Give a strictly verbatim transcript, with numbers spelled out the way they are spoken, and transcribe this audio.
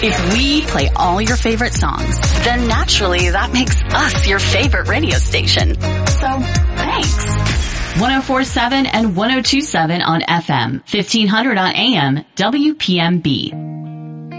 If we play all your favorite songs, then naturally that makes us your favorite radio station. So, thanks. one oh four point seven and one oh two point seven on F M, fifteen hundred on A M, W P M B.